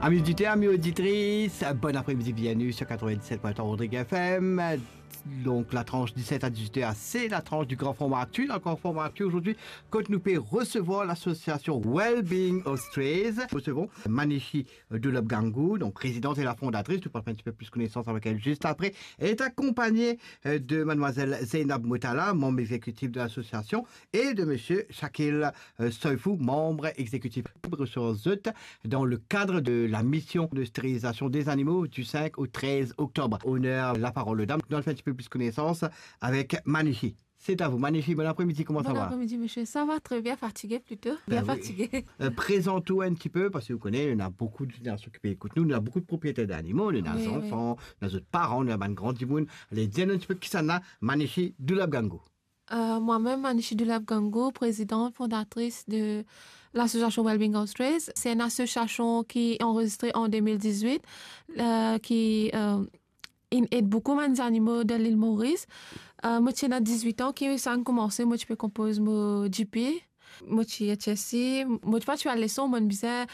Amis auditeurs, amis auditrices, bon après-midi, bienvenue sur 97.3 Rodrigue FM. Donc la tranche 17 à 18h, c'est la tranche du grand format actuel. Dans le grand format actuel aujourd'hui, quand nous pouvons recevoir l'association Wellbeing Australia, nous recevons Manishi Dulabgangou, donc présidente et la fondatrice. Nous parlons un petit peu plus connaissance avec elle juste après. Elle est accompagnée de mademoiselle Zainab Moutala, membre exécutif de l'association, et de monsieur Shakil Soifou, membre exécutif sur ZUT, dans le cadre de la mission de stérilisation des animaux du 5 au 13 octobre. Honneur la parole aux dames. Nous allons faire un petit peu plus connaissance avec Manishi. C'est à vous, Manishi. Bon après-midi, comment ça va? Bon après-midi, monsieur. Ça va très bien, fatigué plutôt. Bien fatigué. Présente-toi un petit peu, parce que vous connaissez, on a beaucoup de gens qui écoutent nous, on a beaucoup de propriétaires d'animaux, on a des enfants, on a des parents, on a des grands dimoun. Allez, dis un petit peu qui ça a, Manishi Dulabgangou. Moi-même, Manishi Dulabgangou, présidente, fondatrice de l'association Wellbeing Australia. C'est une association qui est enregistrée en 2018, qui aide beaucoup les animaux de l'île Maurice. Moi, j'ai 18 ans, qui a commencé, moi, je peux composer mon GP. Moi, je suis Chelsea. Moi, je fais la leçon, moi,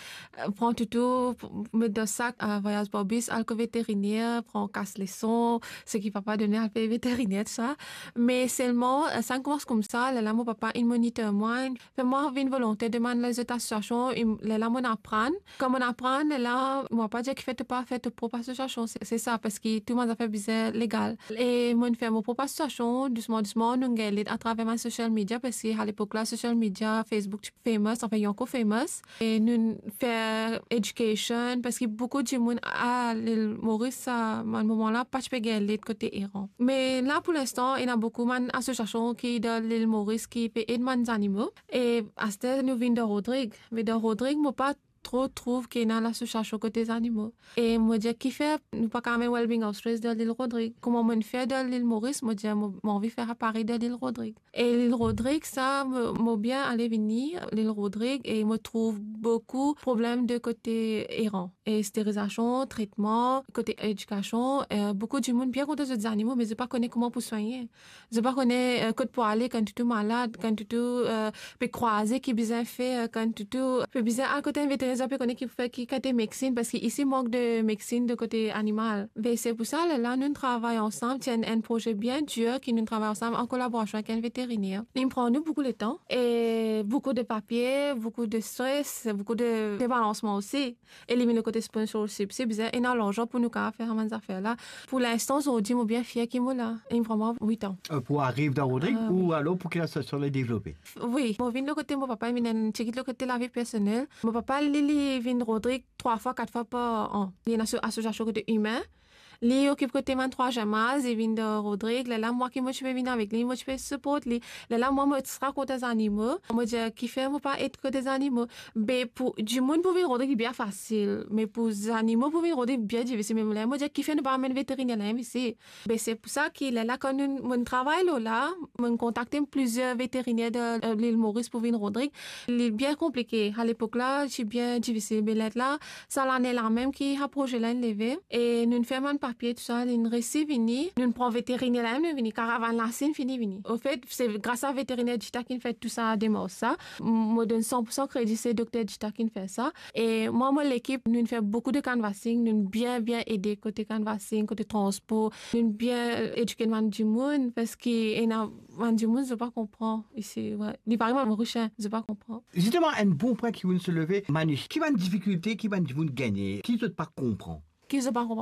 je prends tout, mettre dans le sac à voyage Bobis, alcool vétérinaire, prends casse leçon, ce qui va pas donner à payer vétérinaire, tout ça. Mais seulement, ça commence comme ça, là, mon papa, il moniteur moi. Fait moi, j'ai une volonté de demander les autres associations, là, mon apprendre. Comme on apprend, là, moi, pas dire qu'il fait pas, fait propre association, c'est ça, parce que tout le monde a fait bizarre légal. Et moi, je fais mon propre association, doucement, nous, à travers ma social media, parce qu'à l'époque, là, social media, Facebook famous, enfin Yonko famous, et nous faire education parce que beaucoup de gens à l'île Maurice à un moment-là pas de gagner de côté Iran. Mais là pour l'instant, il y a beaucoup d'associations qui dans l'île Maurice qui peut aider les animaux et à ce stade nous venons de Rodrigue, mais de Rodrigue moi pas trop trouve qu'il y a l'association côté des animaux. Et moi, je qui fait, nous pas quand même Wellbeing Australia de l'île Rodrigue. Comment on fait de l'île Maurice, moi, j'ai envie de faire à Paris de l'île Rodrigue. Et l'île Rodrigue, ça, m'a bien allé venir, l'île Rodrigue, et me trouve beaucoup de problèmes de côté errant. Et stérilisation, traitement, côté éducation, beaucoup de monde bien contre des animaux, mais je pas connais comment pour soigner. Je pas connais, quand pour aller, quand tu es malade, quand tu peux croiser, qui bien fait, quand tu peux bien à côté un vétérinaire, peut connaître qui fait qui côté médecine parce qu'ici manque de médecine de côté animal. Mais c'est pour ça là nous travaillons ensemble, c'est un projet bien dur qui nous travaille ensemble en collaboration avec un vétérinaire. Il prend nous beaucoup de temps et beaucoup de papier, beaucoup de stress, beaucoup de débalancement aussi. Éliminer le côté sponsorship, c'est bizarre et l'argent pour nous faire ces affaires là. Pour l'instant, on dit moi bien fier qui moi là. Il me prend 8 ans. Pour arriver dans Rodrigue ou alors pour qu'il l'association les développer? Oui, moi viens le côté mon papa, il vient checker le côté la vie personnelle. Mon papa il vient Rodrigue 3 fois, 4 fois par an. Il y a une association côté humain. Lui occupe côté man 3 jamas, il vient de Rodrigue. Là, moi qui je peux venir avec lui, moi je peux support lui. Là, moi je serai côté des animaux. Moi je qui fait moi pas être côté des animaux. Mais pour du monde pour venir Rodrigue bien facile, mais pour les animaux pour venir Rodrigue bien difficile. Mais là, moi je qui fait ne pas amener vétérinaire là ici. Mais c'est pour ça qu'il est là quand mon travail là, mon contacté plusieurs vétérinaires de l'île Maurice pour venir Rodrigue. Il est bien compliqué. À l'époque là, c'est bien difficile. Mais là, ça l'année là même qui a projet là levé et nous faisons un papier tout ça, une récit vini, nous prenons vétérinaire là même vini, caravane là c'est fini vini. Au fait, c'est grâce à vétérinaire Dita qui fait tout ça à démarche ça. Moi donne 100% crédit c'est docteur Dita qui fait ça et moi l'équipe nous fait beaucoup de canvassing, nous bien aider côté canvassing, côté transport, nous bien éduquer du monde parce que du monde je pas comprendre ici ouais. Ni par exemple Mauricien, je pas comprendre. Justement un bon point qui vient se lever, Manish, qui va une difficulté, qui va une gagner, qui ne pas comprendre. Qui je pas comprendre.